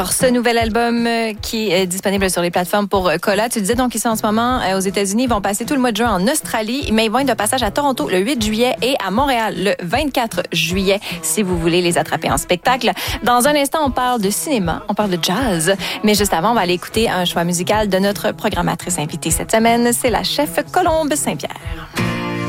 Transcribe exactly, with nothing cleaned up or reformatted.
Alors, ce nouvel album euh, qui est disponible sur les plateformes pour euh, Cola. Tu disais donc qu'ils sont en ce moment euh, aux États-Unis. Ils vont passer tout le mois de juin en Australie, mais ils vont être de passage à Toronto le huit juillet et à Montréal le vingt-quatre juillet, si vous voulez les attraper en spectacle. Dans un instant, on parle de cinéma, on parle de jazz, mais juste avant, on va aller écouter un choix musical de notre programmatrice invitée cette semaine. C'est la chef Colombe Saint-Pierre.